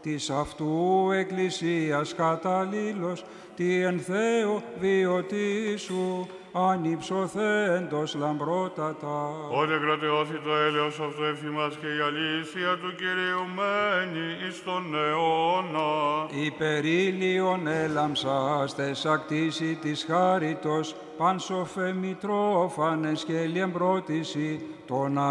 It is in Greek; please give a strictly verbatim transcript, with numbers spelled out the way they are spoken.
της αυτού εκκλησίας καταλήλως, τι εν Θεό βιωτήσου, ανυψωθέντος λαμπρότατα. Ότε κρατεώθη το έλεος αυτού ευθυμάς και η αλήθεια του Κυρίου μένει εις τον αιώνα. Υπερήλιον έλαμψας τες ακτήσει της χάριτος, παν σοφέ μητρόφανες και λιεμπρότηση, τον